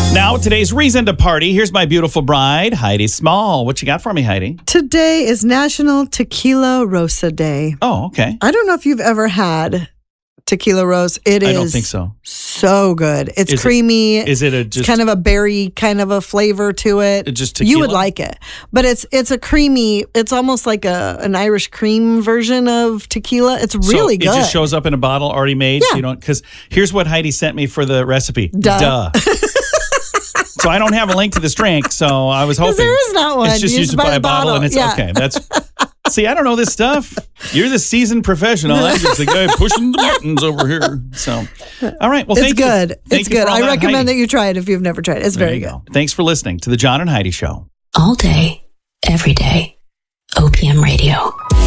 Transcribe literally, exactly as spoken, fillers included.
Now, today's reason to party. Here's my beautiful bride, Heidi Small. What you got for me, Heidi? Today is National Tequila Rosa Day. Oh, okay. I don't know if you've ever had tequila rose. It is I don't think so. So good. It's is creamy. It, is it a just kind of a berry kind of a flavor to it? It just tequila? You would like it. But it's it's a creamy, it's almost like a an Irish cream version of tequila. It's really so good. It just shows up in a bottle already made. Yeah. So you don't, because here's what Heidi sent me for the recipe. Duh. Duh. So I don't have a link to this drink, so I was hoping. There is not one. It's just you used to buy buy the a bottle, bottle. and it's Yeah. okay. That's see, I don't know this stuff. You're the seasoned professional. I'm just the guy pushing the buttons over here. So, all right. Well, it's thank good. you. Thank It's you good. for all I that, recommend Heidi. that you try it if you've never tried it. It's There very you good. go. Thanks for listening to the John and Heidi Show. All day, every day. O P M Radio.